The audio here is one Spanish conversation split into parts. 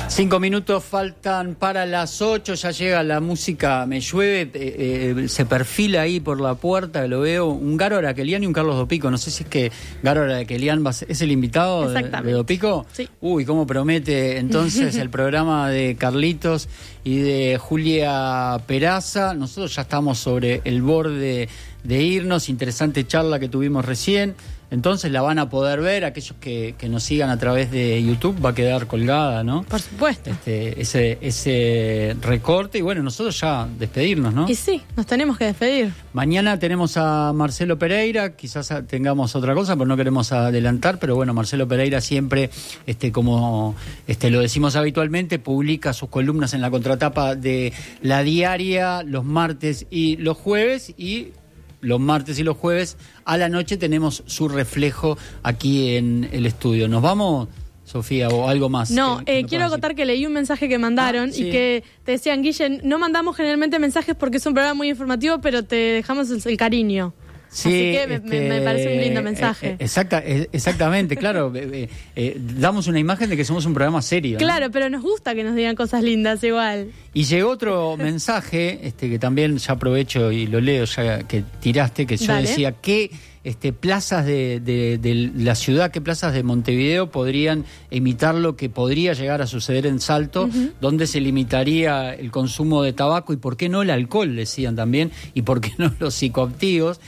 5 minutos faltan para las 8, ya llega la música Me Llueve, se perfila ahí por la puerta, lo veo, un Garo Araquelian y un Carlos Dopico. No sé si es que Garo Araquelian es el invitado de Dopico. Sí. Uy, cómo promete entonces el programa de Carlitos y de Julia Peraza. Nosotros ya estamos sobre el borde de irnos, interesante charla que tuvimos recién. Entonces la van a poder ver, aquellos que nos sigan a través de YouTube, va a quedar colgada, ¿no? Por supuesto. Ese recorte, y bueno, nosotros ya despedirnos, ¿no? Y sí, nos tenemos que despedir. Mañana tenemos a Marcelo Pereira, quizás tengamos otra cosa, pero no queremos adelantar, pero bueno, Marcelo Pereira siempre, como lo decimos habitualmente, publica sus columnas en la contratapa de La Diaria los martes y los jueves, y los martes y los jueves a la noche tenemos su reflejo aquí en el estudio. ¿Nos vamos, Sofía, o algo más? No, quiero acotar que leí un mensaje que mandaron sí. Y que te decían, Guille, no mandamos generalmente mensajes porque es un programa muy informativo, pero te dejamos el cariño. Sí, así que me parece un lindo mensaje. Exactamente, claro. Damos una imagen de que somos un programa serio, ¿no? Claro, pero nos gusta que nos digan cosas lindas igual. Y llegó otro mensaje, que también ya aprovecho y lo leo ya que tiraste, que yo Dale. decía que plazas de la ciudad, qué plazas de Montevideo podrían imitar lo que podría llegar a suceder en Salto, donde se limitaría el consumo de tabaco y por qué no el alcohol, decían también, y por qué no los psicoactivos.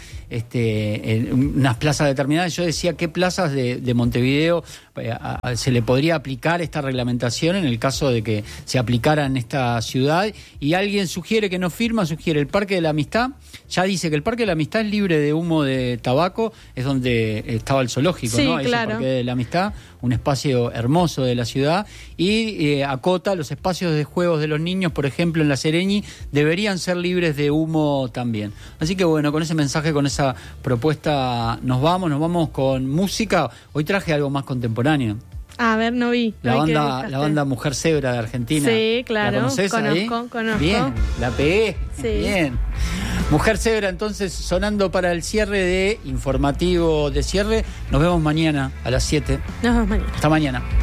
En unas plazas determinadas. Yo decía qué plazas de Montevideo se le podría aplicar esta reglamentación en el caso de que se aplicara en esta ciudad, y alguien sugiere que no firma, sugiere el Parque de la Amistad. Ya dice que el Parque de la Amistad es libre de humo de tabaco, es donde estaba el zoológico, sí, ¿no? Claro. Es el Parque de la Amistad, un espacio hermoso de la ciudad, y acota los espacios de juegos de los niños, por ejemplo en la Sereñi, deberían ser libres de humo también. Así que bueno, con ese mensaje, con esa propuesta nos vamos con música. Hoy traje algo más contemporáneo. A ver, no vi. La banda Mujer Zebra de Argentina. Sí, claro. ¿La conoces ahí? Conozco. Bien, la pegué. Sí. Bien. Mujer Zebra, entonces, sonando para el cierre de Informativo de Cierre. Nos vemos mañana a las 7. Nos vemos mañana. Hasta mañana.